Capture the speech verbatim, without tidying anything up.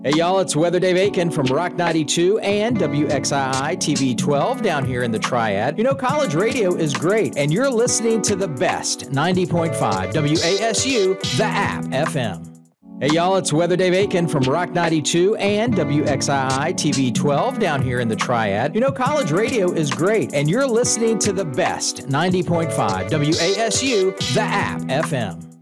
Hey y'all, it's Weather Dave Aiken from Rock ninety-two and W X I I T V twelve down here in the Triad. You know, college radio is great, and you're listening to the best ninety point five W A S U, the app F M. Hey y'all, it's Weather Dave Aiken from Rock ninety-two and W X I I T V twelve down here in the Triad. You know, college radio is great, and you're listening to the best ninety point five W A S U, the app F M.